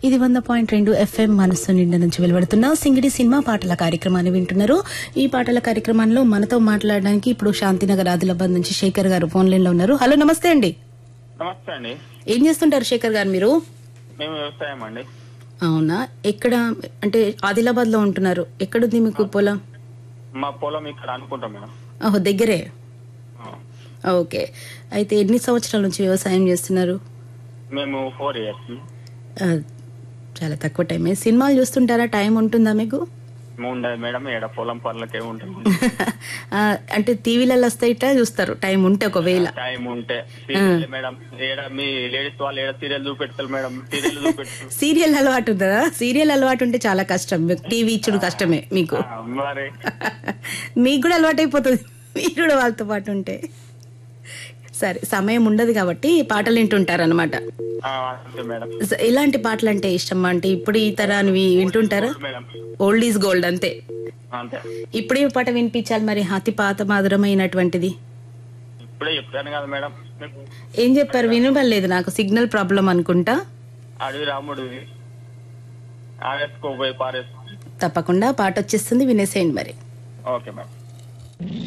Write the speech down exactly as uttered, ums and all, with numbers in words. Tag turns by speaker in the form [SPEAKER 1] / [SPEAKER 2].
[SPEAKER 1] ఇది వంద పాయింట్ రెండు ఎఫ్ఎం మనస్సు నిండా నుంచి వెలువడుతున్న సింగిడి సినిమా పాటల కార్యక్రమాన్ని వింటున్నారు. ఈ పాటల కార్యక్రమంలో మనతో మాట్లాడడానికి ఇప్పుడు శాంతినగర్ ఆదిలాబాద్ నుంచి శేఖర్ గారు ఫోన్ లైన్ లో ఉన్నారు. హలో, నమస్తే అండి.
[SPEAKER 2] నమస్తే అండి.
[SPEAKER 1] ఏం చేస్తుంటారు శేఖర్ గారు మీరు?
[SPEAKER 2] మేము వ్యవసాయం అండి.
[SPEAKER 1] అవునా, ఎక్కడ అంటే ఆదిలాబాద్ లో ఉంటున్నారు? ఎక్కడుంది మీకు పొలం?
[SPEAKER 2] మా పొలం ఇక్కడ అనుకుంటాం మేడం.
[SPEAKER 1] ఓహో, దగ్గరే.
[SPEAKER 2] ఆ.
[SPEAKER 1] ఓకే, అయితే ఎన్ని సంవత్సరాల నుంచి వ్యవసాయం చేస్తున్నారు?
[SPEAKER 2] మేము ఫోర్ ఇయర్స్.
[SPEAKER 1] ఆ, చాలా తక్కువ టైమే. సినిమాలు చూస్తుంటారా? టైం ఉంటుందా మీకు?
[SPEAKER 2] ఉండదు మేడం, ఏడ పొలం పనులకే ఉంటుంది.
[SPEAKER 1] ఆ, అంటే టీవీలలో వస్తే ఇట్లా చూస్తారు టైం ఉంటే ఒకవేళ.
[SPEAKER 2] టైం ఉంటే సీరియల్ మేడం, ఏడ మీ లేడీస్ వాళ్ళు ఏడ సీరియల్ చూపెడతారు మేడం, సీరియల్ చూపెడతారు.
[SPEAKER 1] సీరియల్ అలవాటు ఉంటుందా? సీరియల్ అలవాటు ఉంటే చాలా కష్టం, టీవీ ఇచ్చుడు కష్టమే మీకు.
[SPEAKER 2] ఆ, మరి
[SPEAKER 1] మీకు కూడా అలవాటు అయిపోతుంది మీరు కూడా వాళ్ళతో పాటు ఉంటే. సరే, సమయం ఉండదు కాబట్టి పాటలు వింటుంటారు అనమాట.
[SPEAKER 2] ఆ, అంతే మేడం.
[SPEAKER 1] ఎలాంటి పాటలు అంటే ఇష్టం? అంటే ఇప్పుడు ఈ తరాన్ని వింటుంటారా?
[SPEAKER 2] మేడం
[SPEAKER 1] ఓల్డ్ ఈజ్ గోల్డ్ అంతే.
[SPEAKER 2] అంతే.
[SPEAKER 1] ఇప్పుడు ఈ పాట వినిపించాలి మరి, అతి పాత మధురమైనటువంటిది.
[SPEAKER 2] ఇప్పుడే చెప్పాను కదా మేడం మీకు.
[SPEAKER 1] ఏం చెప్పారు? వినబడలేదు నాకు, సిగ్నల్ ప్రాబ్లం అనుకుంటా.
[SPEAKER 2] అడవి రాముడిది ఆరేసుకోపోయి పారేసుకో.
[SPEAKER 1] తప్పకుండా పాట వచ్చేస్తుంది, వినేసేయండి మరి.
[SPEAKER 2] Okay madam.